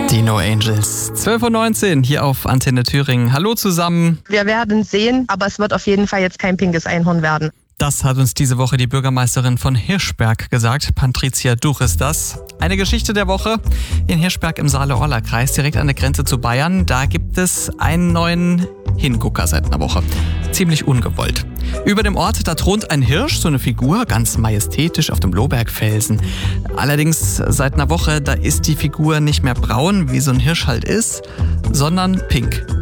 Die No Angels. 12:19 Uhr hier auf Antenne Thüringen. Hallo zusammen. Wir werden sehen, aber es wird auf jeden Fall jetzt kein pinkes Einhorn werden. Das hat uns diese Woche die Bürgermeisterin von Hirschberg gesagt. Patricia Duch ist das. Eine Geschichte der Woche. In Hirschberg im Saale-Orla-Kreis, direkt an der Grenze zu Bayern, da gibt es einen neuen Hingucker seit einer Woche. Ziemlich ungewollt. Über dem Ort, da thront ein Hirsch, so eine Figur, ganz majestätisch auf dem Lohbergfelsen. Allerdings seit einer Woche, da ist die Figur nicht mehr braun, wie so ein Hirsch halt ist, sondern pink.